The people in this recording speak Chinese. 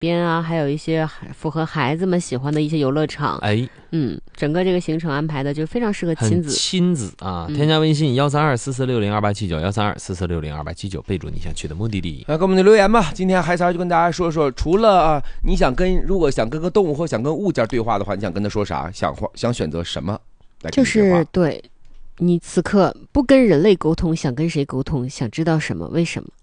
边啊，还有一些符合孩子们喜欢的一些游乐场。整个这个行程安排的就非常适合亲子。 亲子啊，添加微信13244602879，13244602879，备注你想去的目的地。 给我们的留言吧。今天海草就跟大家说说，除了你如果想跟个动物或想跟物件对话的话，你想跟他说啥？想选择什么来跟你对话？ 就是对你此刻不跟人类沟通，想跟谁沟通？想知道什么？为什么？